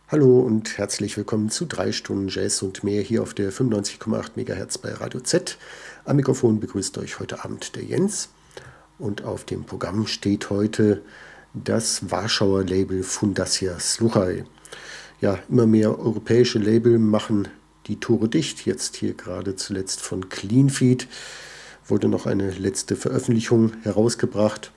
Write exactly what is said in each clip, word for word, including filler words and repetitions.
Hallo und herzlich willkommen zu drei Stunden Jazz und mehr hier auf der fünfundneunzig Komma acht Megahertz bei Radio Z. Am Mikrofon begrüßt euch heute Abend der Jens und auf dem Programm steht heute das Warschauer Label Fundacja Sluchaj. Ja, immer mehr europäische Label machen die Tore dicht. Jetzt hier gerade zuletzt von Cleanfeed wurde noch eine letzte Veröffentlichung herausgebracht.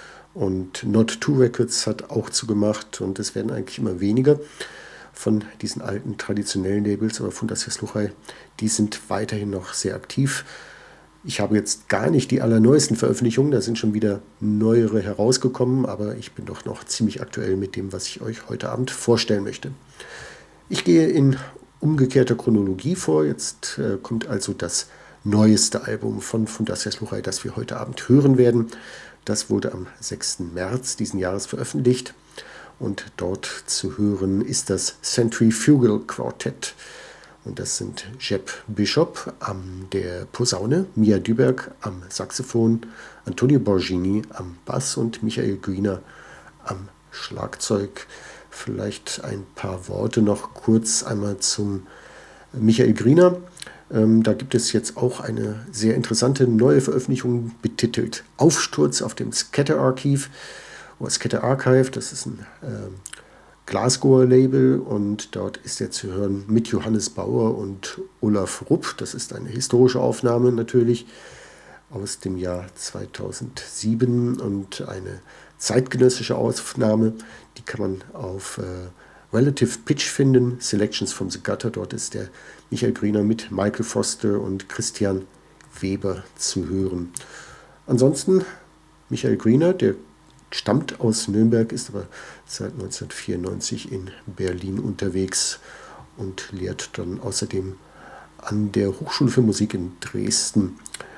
Und Not Two Records hat auch zugemacht und es werden eigentlich immer weniger von diesen alten traditionellen Labels, aber Fundacja Sluchaj, die sind weiterhin noch sehr aktiv. Ich habe jetzt gar nicht die allerneuesten Veröffentlichungen, da sind schon wieder neuere herausgekommen, aber ich bin doch noch ziemlich aktuell mit dem, was ich euch heute Abend vorstellen möchte. Ich gehe in umgekehrter Chronologie vor. Jetzt äh, kommt also das neueste Album von Fundacja Sluchaj, das wir heute Abend hören werden. Das wurde am sechsten März diesen Jahres veröffentlicht. Und dort zu hören ist das Centrifugal Quartett. Und das sind Jeb Bishop an der Posaune, Mia Dyberg am Saxophon, Antonio Borgini am Bass und Michael Griner am Schlagzeug. Vielleicht ein paar Worte noch kurz einmal zum Michael Griner. Ähm, da gibt es jetzt auch eine sehr interessante neue Veröffentlichung betitelt Aufsturz auf dem Scatter Archive. Oder Scatter Archive, das ist ein äh, Glasgower Label und dort ist er zu hören mit Johannes Bauer und Olaf Rupp. Das ist eine historische Aufnahme natürlich aus dem Jahr zweitausendsieben und eine zeitgenössische Aufnahme, die kann man auf äh, Relative Pitch finden, Selections from the Gutter. Dort ist der Michael Griner mit Michael Foster und Christian Weber zu hören. Ansonsten Michael Griner, der stammt aus Nürnberg, ist aber seit neunzehnhundertvierundneunzig in Berlin unterwegs und lehrt dann außerdem an der Hochschule für Musik in Dresden.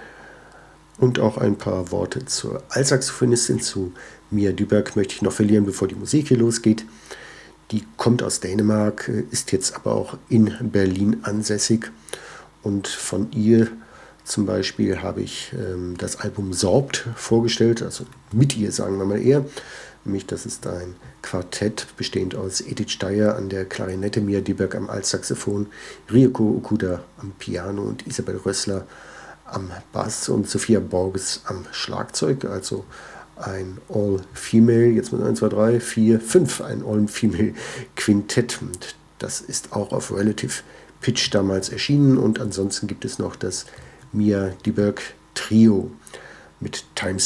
Und auch ein paar Worte zur Altsaxophonistin, zu Mia Dyberg möchte ich noch verlieren, bevor die Musik hier losgeht. Die kommt aus Dänemark, ist jetzt aber auch in Berlin ansässig. Und von ihr zum Beispiel habe ich ähm, das Album Sorbt vorgestellt, also mit ihr, sagen wir mal eher. Nämlich, das ist ein Quartett bestehend aus Edith Steyer an der Klarinette, Mia Dyberg am Altsaxophon, Ryoko Okuda am Piano und Isabel Rössler am Bass und Sophia Borges am Schlagzeug. Also ein All-Female, jetzt mit eins, zwei, drei, vier, fünf, ein All-Female-Quintett. Und das ist auch auf Relative Pitch damals erschienen. Und ansonsten gibt es noch das Mia Dyberg Trio mit Times